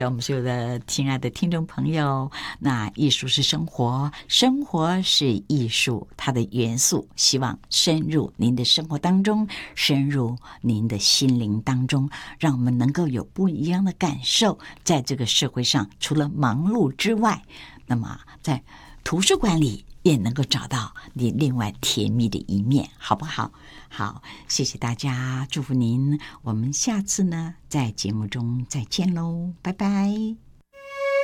我们所有的亲爱的听众朋友，那艺术是生活，生活是艺术，它的元素希望深入您的生活当中，深入您的心灵当中，让我们能够有不一样的感受。在这个社会上，除了忙碌之外，那么在图书馆里也能够找到你另外甜蜜的一面，好不好？好，谢谢大家，祝福您。我们下次呢，在节目中再见喽，拜拜。